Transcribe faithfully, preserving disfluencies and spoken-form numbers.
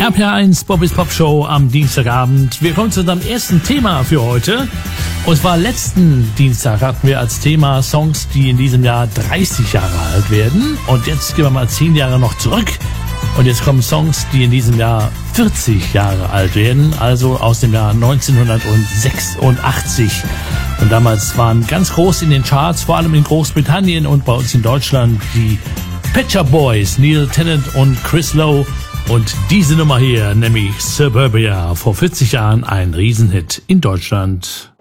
R P R eins Bobbys Pop Show am Dienstagabend. Wir kommen zu unserem ersten Thema für heute. Und zwar letzten Dienstag hatten wir als Thema Songs, die in diesem Jahr dreißig Jahre alt werden. Und jetzt gehen wir mal zehn Jahre noch zurück. Und jetzt kommen Songs, die in diesem Jahr vierzig Jahre alt werden. Also aus dem Jahr neunzehnhundertsechsundachtzig. Und damals waren ganz groß in den Charts, vor allem in Großbritannien und bei uns in Deutschland, die Pet Shop Boys, Neil Tennant und Chris Lowe. Und diese Nummer hier, nämlich Suburbia, vor vierzig Jahren ein Riesenhit in Deutschland.